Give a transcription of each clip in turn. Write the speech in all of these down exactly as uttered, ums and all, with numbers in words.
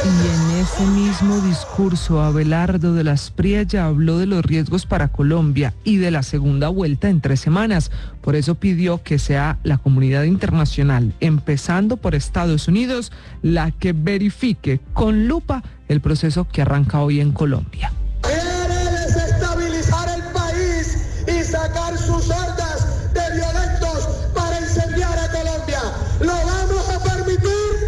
Y en ese mismo discurso, Abelardo de la Espriella habló de los riesgos para Colombia y de la segunda vuelta en tres semanas. Por eso pidió que sea la comunidad internacional, empezando por Estados Unidos, la que verifique con lupa el proceso que arranca hoy en Colombia. Quiere desestabilizar el país y sacar sus hordas de violentos para incendiar a Colombia. ¿Lo vamos a permitir?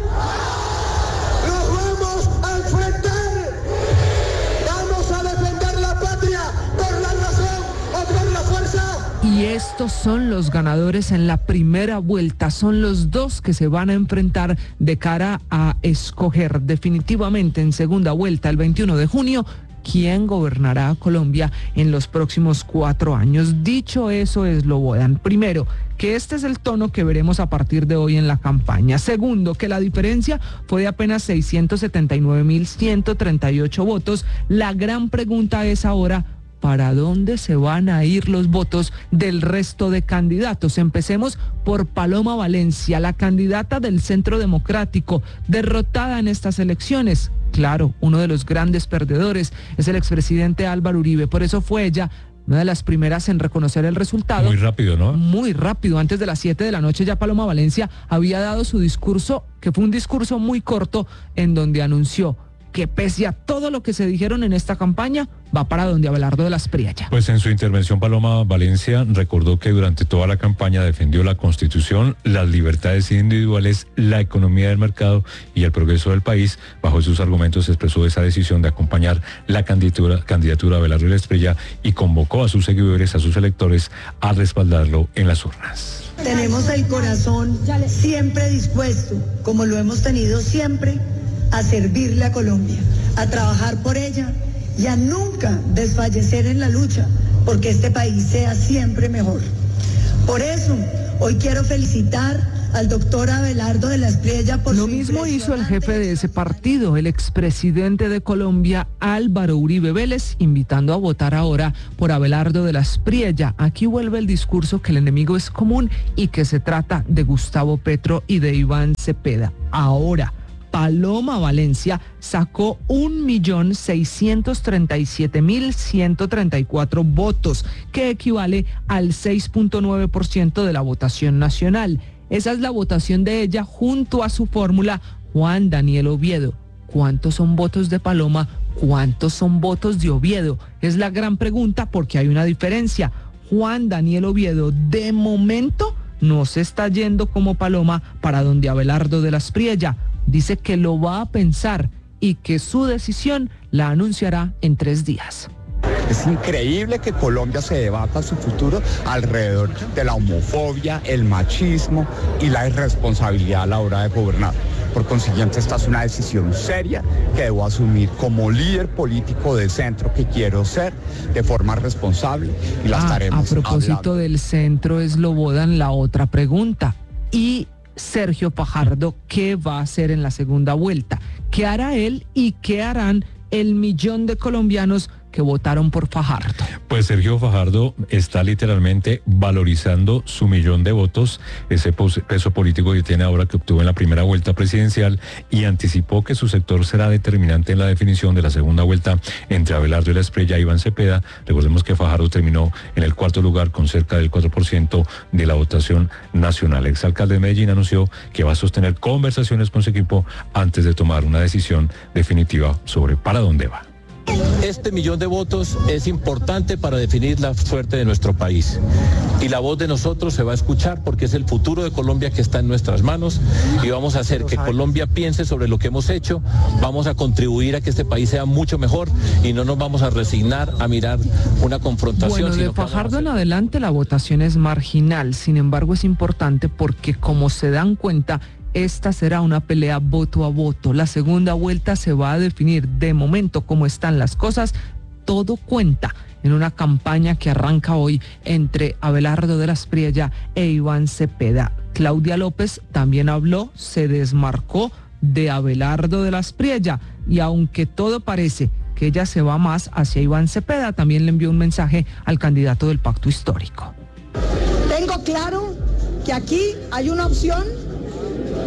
Y estos son los ganadores en la primera vuelta, son los dos que se van a enfrentar de cara a escoger definitivamente en segunda vuelta el veintiuno de junio quién gobernará a Colombia en los próximos cuatro años. Dicho eso, Slobodan, primero, que este es el tono que veremos a partir de hoy en la campaña. Segundo, que la diferencia fue de apenas seiscientos setenta y nueve mil ciento treinta y ocho votos. La gran pregunta es ahora, ¿para dónde se van a ir los votos del resto de candidatos? Empecemos por Paloma Valencia, la candidata del Centro Democrático, derrotada en estas elecciones. Claro, uno de los grandes perdedores es el expresidente Álvaro Uribe, por eso fue ella una de las primeras en reconocer el resultado. Muy rápido, ¿no? Muy rápido, antes de las siete de la noche ya Paloma Valencia había dado su discurso, que fue un discurso muy corto, en donde anunció que pese a todo lo que se dijeron en esta campaña, va para donde Abelardo de la Espriella. Pues en su intervención, Paloma Valencia recordó que durante toda la campaña defendió la Constitución, las libertades individuales, la economía del mercado y el progreso del país. Bajo sus argumentos expresó esa decisión de acompañar la candidatura, candidatura de Abelardo de la Espriella y convocó a sus seguidores, a sus electores, a respaldarlo en las urnas. Tenemos el corazón siempre dispuesto, como lo hemos tenido siempre, a servirle a Colombia, a trabajar por ella y a nunca desfallecer en la lucha porque este país sea siempre mejor. Por eso, hoy quiero felicitar al doctor Abelardo de la Espriella por Lo su mismo hizo el jefe de ese partido, el expresidente de Colombia, Álvaro Uribe Vélez, invitando a votar ahora por Abelardo de la Espriella. Aquí vuelve el discurso que el enemigo es común y que se trata de Gustavo Petro y de Iván Cepeda. Ahora, Paloma Valencia sacó un millón seiscientos treinta y siete mil ciento treinta y cuatro votos, que equivale al seis punto nueve por ciento de la votación nacional. Esa es la votación de ella junto a su fórmula Juan Daniel Oviedo. ¿Cuántos son votos de Paloma? ¿Cuántos son votos de Oviedo? Es la gran pregunta porque hay una diferencia. Juan Daniel Oviedo, de momento, no se está yendo como Paloma para donde Abelardo de la Espriella. Dice que lo va a pensar y que su decisión la anunciará en tres días. Es increíble que Colombia se debata su futuro alrededor de la homofobia, el machismo y la irresponsabilidad a la hora de gobernar. Por consiguiente, esta es una decisión seria que debo asumir como líder político de centro que quiero ser de forma responsable y la ah, estaremos A propósito hablando. del centro, Slobodan, la otra pregunta. Y Sergio Fajardo, ¿qué va a hacer en la segunda vuelta? ¿Qué hará él y qué harán el millón de colombianos que votaron por Fajardo? Pues Sergio Fajardo está literalmente valorizando su millón de votos, ese peso político que tiene ahora, que obtuvo en la primera vuelta presidencial, y anticipó que su sector será determinante en la definición de la segunda vuelta entre Abelardo de la Espriella y Iván Cepeda. Recordemos que Fajardo terminó en el cuarto lugar con cerca del cuatro por ciento de la votación nacional. El exalcalde de Medellín anunció que va a sostener conversaciones con su equipo antes de tomar una decisión definitiva sobre para dónde va. Este millón de votos es importante para definir la suerte de nuestro país. Y la voz de nosotros se va a escuchar porque es el futuro de Colombia que está en nuestras manos y vamos a hacer que Colombia piense sobre lo que hemos hecho, vamos a contribuir a que este país sea mucho mejor y no nos vamos a resignar a mirar una confrontación. Bueno, de Fajardo en adelante la votación es marginal, sin embargo es importante porque, como se dan cuenta, esta será una pelea voto a voto. La segunda vuelta se va a definir. De momento, como están las cosas, todo cuenta en una campaña que arranca hoy entre Abelardo de la Espriella e Iván Cepeda. Claudia López también habló, se desmarcó de Abelardo de la Espriella, y aunque todo parece que ella se va más hacia Iván Cepeda, también le envió un mensaje al candidato del Pacto Histórico. Tengo claro que aquí hay una opción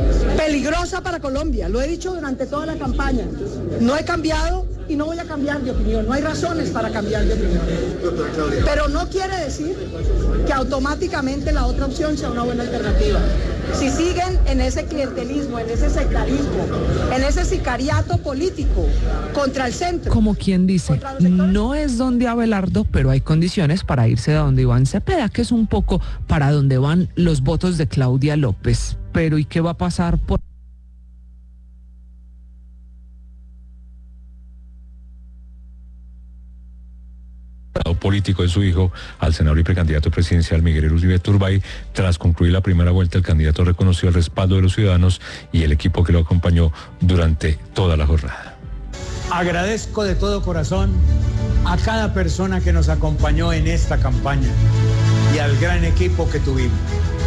peligrosa para Colombia. Lo he dicho durante toda la campaña. No he cambiado y no voy a cambiar de opinión. No hay razones para cambiar de opinión. Pero no quiere decir que automáticamente la otra opción sea una buena alternativa. Si siguen en ese clientelismo, en ese sectarismo, en ese sicariato político contra el centro. Como quien dice, no es donde Abelardo, pero hay condiciones para irse de donde Iván Cepeda, que es un poco para donde van los votos de Claudia López. Pero ¿y qué va a pasar por político de su hijo al senador y precandidato presidencial Miguel Uribe Turbay? Tras concluir la primera vuelta, el candidato reconoció el respaldo de los ciudadanos y el equipo que lo acompañó durante toda la jornada. Agradezco de todo corazón a cada persona que nos acompañó en esta campaña y al gran equipo que tuvimos.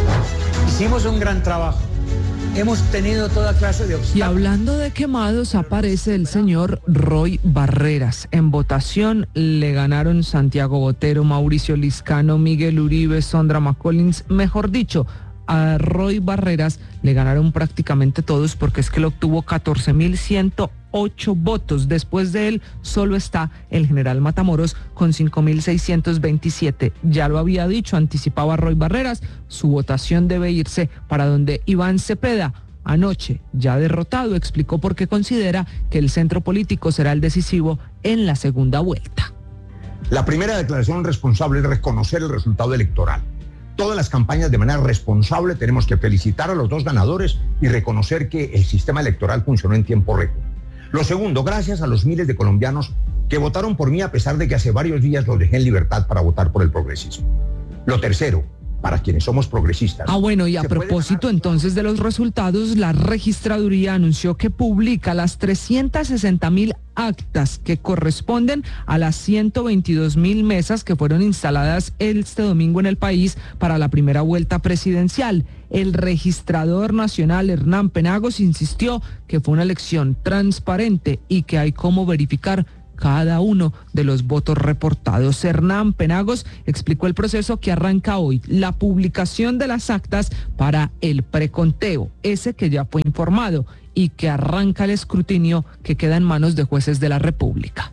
Hicimos un gran trabajo. Hemos tenido toda clase de obstáculos. Y hablando de quemados, aparece el señor Roy Barreras. En votación le ganaron Santiago Botero, Mauricio Liscano, Miguel Uribe, Sondra McCollins. Mejor dicho, a Roy Barreras le ganaron prácticamente todos, porque es que él obtuvo catorce mil ciento ocho votos. Después de él solo está el general Matamoros con cinco mil seiscientos veintisiete. Ya lo había dicho, anticipaba Roy Barreras, su votación debe irse para donde Iván Cepeda. Anoche, ya derrotado, explicó por qué considera que el centro político será el decisivo en la segunda vuelta. La primera declaración responsable es reconocer el resultado electoral. Todas las campañas de manera responsable tenemos que felicitar a los dos ganadores y reconocer que el sistema electoral funcionó en tiempo récord. Lo segundo, gracias a los miles de colombianos que votaron por mí a pesar de que hace varios días los dejé en libertad para votar por el progresismo. Lo tercero, para quienes somos progresistas. Ah, bueno, y a propósito entonces de los resultados, la registraduría anunció que publica las trescientas sesenta mil actas que corresponden a las ciento veintidós mil mesas que fueron instaladas este domingo en el país para la primera vuelta presidencial. El registrador nacional Hernán Penagos insistió que fue una elección transparente y que hay cómo verificar cada uno de los votos reportados. Hernán Penagos explicó el proceso que arranca hoy, la publicación de las actas para el preconteo, ese que ya fue informado, y que arranca el escrutinio que queda en manos de jueces de la República.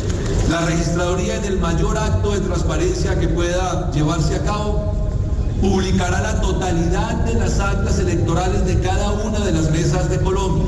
La registraduría, en el mayor acto de transparencia que pueda llevarse a cabo, publicará la totalidad de las actas electorales de cada una de las mesas de Colombia.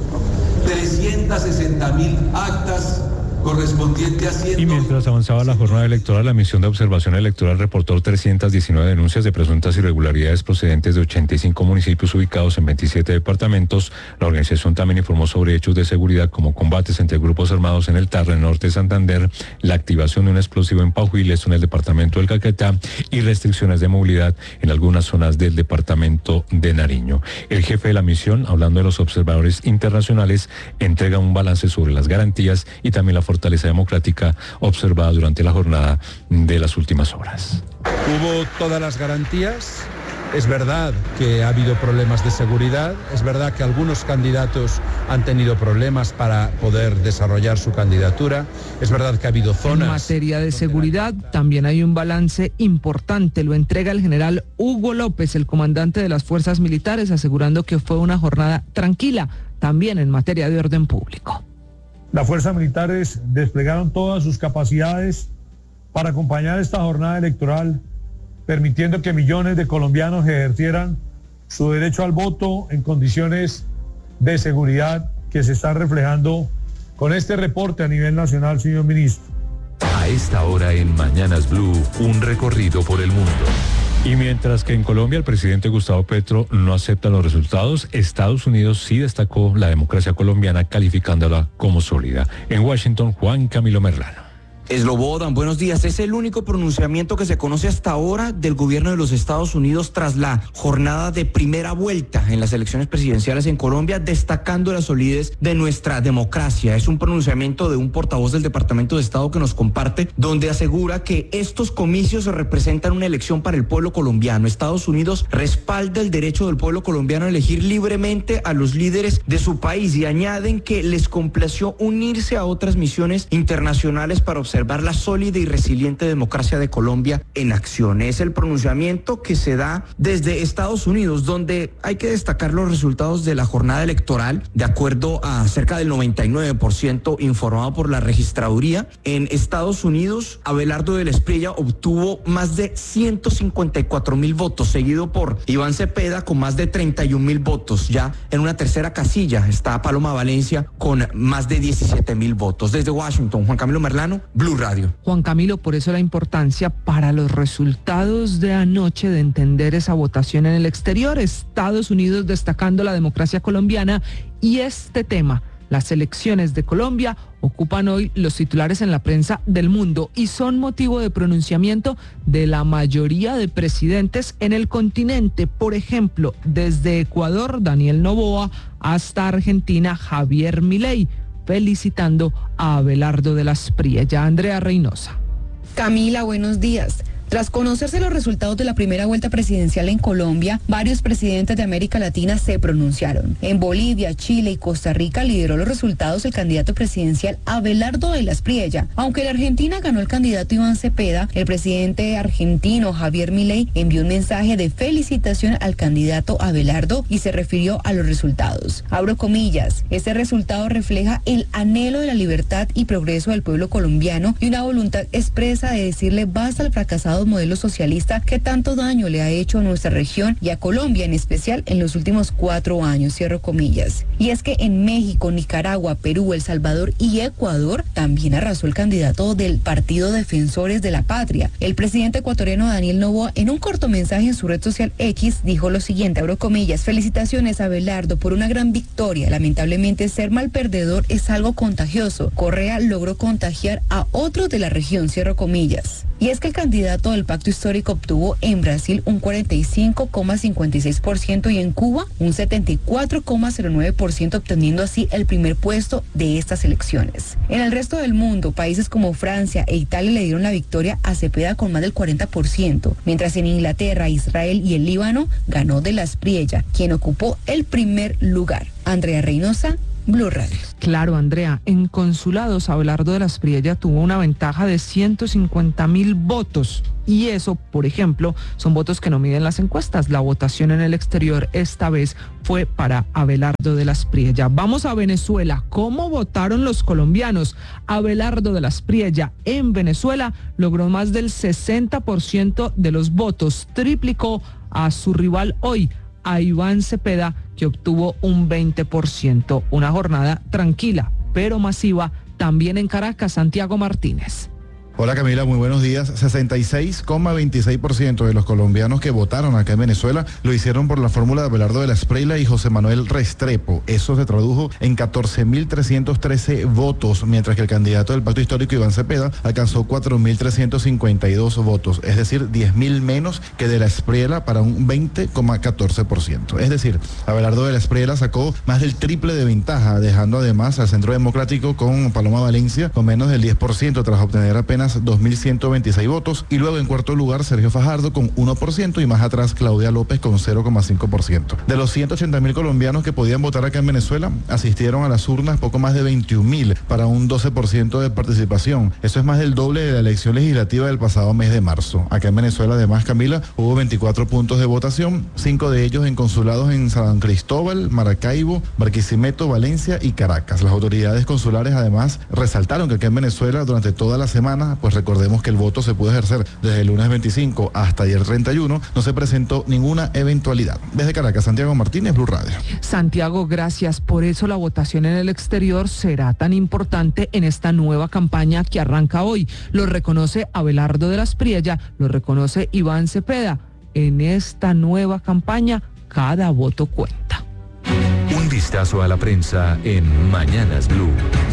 trescientas sesenta mil actas correspondiente a ciento... Y mientras avanzaba la jornada electoral, la misión de observación electoral reportó trescientas diecinueve denuncias de presuntas irregularidades procedentes de ochenta y cinco municipios ubicados en veintisiete departamentos. La organización también informó sobre hechos de seguridad como combates entre grupos armados en el Tarra, en norte de Santander, la activación de un explosivo en Paujiles, en el departamento del Caquetá, y restricciones de movilidad en algunas zonas del departamento de Nariño. El jefe de la misión, hablando de los observadores internacionales, entrega un balance sobre las garantías y también la fortaleza democrática observada durante la jornada de las últimas horas. Hubo todas las garantías. Es verdad que ha habido problemas de seguridad, es verdad que algunos candidatos han tenido problemas para poder desarrollar su candidatura, es verdad que ha habido zonas... En materia de seguridad también hay un balance importante, lo entrega el general Hugo López, el comandante de las fuerzas militares, asegurando que fue una jornada tranquila, también en materia de orden público. Las fuerzas militares desplegaron todas sus capacidades para acompañar esta jornada electoral, permitiendo que millones de colombianos ejercieran su derecho al voto en condiciones de seguridad que se están reflejando con este reporte a nivel nacional, señor ministro. A esta hora en Mañanas Blue, un recorrido por el mundo. Y mientras que en Colombia el presidente Gustavo Petro no acepta los resultados, Estados Unidos sí destacó la democracia colombiana calificándola como sólida. En Washington, Juan Camilo Merlano. Slobodan, buenos días. Es el único pronunciamiento que se conoce hasta ahora del gobierno de los Estados Unidos tras la jornada de primera vuelta en las elecciones presidenciales en Colombia, destacando la solidez de nuestra democracia. Es un pronunciamiento de un portavoz del Departamento de Estado que nos comparte, donde asegura que estos comicios representan una elección para el pueblo colombiano. Estados Unidos respalda el derecho del pueblo colombiano a elegir libremente a los líderes de su país y añaden que les complació unirse a otras misiones internacionales para observar observar la sólida y resiliente democracia de Colombia en acción. Es el pronunciamiento que se da desde Estados Unidos, donde hay que destacar los resultados de la jornada electoral. De acuerdo a cerca del noventa y nueve por ciento informado por la registraduría, en Estados Unidos, Abelardo del Espriella obtuvo más de ciento cincuenta y cuatro mil votos, seguido por Iván Cepeda con más de treinta y un mil votos. Ya en una tercera casilla está Paloma Valencia con más de diecisiete mil votos. Desde Washington, Juan Camilo Merlano, Blue Radio. Juan Camilo, por eso la importancia para los resultados de anoche de entender esa votación en el exterior. Estados Unidos destacando la democracia colombiana y este tema, las elecciones de Colombia, ocupan hoy los titulares en la prensa del mundo y son motivo de pronunciamiento de la mayoría de presidentes en el continente. Por ejemplo, desde Ecuador, Daniel Noboa, hasta Argentina, Javier Milei, felicitando a Abelardo de la Espriella. Andrea Reynosa. Camila, buenos días. Tras conocerse los resultados de la primera vuelta presidencial en Colombia, varios presidentes de América Latina se pronunciaron. En Bolivia, Chile y Costa Rica lideró los resultados el candidato presidencial Abelardo de la Espriella. Aunque la Argentina ganó el candidato Iván Cepeda, el presidente argentino Javier Milei envió un mensaje de felicitación al candidato Abelardo y se refirió a los resultados. Abro comillas, este resultado refleja el anhelo de la libertad y progreso del pueblo colombiano y una voluntad expresa de decirle basta al fracasado modelo socialista que tanto daño le ha hecho a nuestra región y a Colombia en especial en los últimos cuatro años, cierro comillas. Y es que en México, Nicaragua, Perú, El Salvador y Ecuador también arrasó el candidato del Partido Defensores de la Patria. El presidente ecuatoriano Daniel Noboa, en un corto mensaje en su red social X, dijo lo siguiente, abro comillas, felicitaciones a Abelardo por una gran victoria. Lamentablemente ser mal perdedor es algo contagioso. Correa logró contagiar a otros de la región, cierro comillas. Y es que el candidato del Pacto Histórico obtuvo en Brasil un cuarenta y cinco coma cincuenta y seis por ciento y en Cuba un setenta y cuatro coma cero nueve por ciento, obteniendo así el primer puesto de estas elecciones. En el resto del mundo, países como Francia e Italia le dieron la victoria a Cepeda con más del cuarenta por ciento, mientras en Inglaterra, Israel y el Líbano ganó de la Espriella, quien ocupó el primer lugar. Andrea Reynosa, Blue Radio. Claro, Andrea, en consulados Abelardo de la Espriella tuvo una ventaja de ciento cincuenta mil votos y eso, por ejemplo, son votos que no miden las encuestas. La votación en el exterior esta vez fue para Abelardo de la Espriella. Vamos a Venezuela. ¿Cómo votaron los colombianos? Abelardo de la Espriella en Venezuela logró más del sesenta por ciento de los votos, triplicó a su rival hoy, a Iván Cepeda, que obtuvo un veinte por ciento. Una jornada tranquila, pero masiva, también en Caracas. Santiago Martínez. Hola Camila, muy buenos días. sesenta y seis coma veintiséis por ciento de los colombianos que votaron acá en Venezuela lo hicieron por la fórmula de Abelardo de la Espriella y José Manuel Restrepo. Eso se tradujo en catorce mil trescientos trece votos, mientras que el candidato del Pacto Histórico Iván Cepeda alcanzó cuatro mil trescientos cincuenta y dos votos, es decir, diez mil menos que de la Espriella para un veinte coma catorce por ciento. Es decir, Abelardo de la Espriella sacó más del triple de ventaja, dejando además al Centro Democrático con Paloma Valencia con menos del diez por ciento tras obtener apenas dos mil ciento veintiséis votos, y luego en cuarto lugar Sergio Fajardo con uno por ciento y más atrás Claudia López con cero coma cinco por ciento. De los ciento ochenta mil colombianos que podían votar acá en Venezuela, asistieron a las urnas poco más de veintiún mil para un doce por ciento de participación. Eso es más del doble de la elección legislativa del pasado mes de marzo. Acá en Venezuela además, Camila, hubo veinticuatro puntos de votación, cinco de ellos en consulados en San Cristóbal, Maracaibo, Barquisimeto, Valencia y Caracas. Las autoridades consulares además resaltaron que acá en Venezuela durante toda la semana, pues recordemos que el voto se pudo ejercer desde el lunes veinticinco hasta ayer treinta y uno, no se presentó ninguna eventualidad. Desde Caracas, Santiago Martínez, Blue Radio. Santiago, gracias. Por eso la votación en el exterior será tan importante en esta nueva campaña que arranca hoy. Lo reconoce Abelardo de la Espriella, lo reconoce Iván Cepeda. En esta nueva campaña, cada voto cuenta. Un vistazo a la prensa en Mañanas Blue.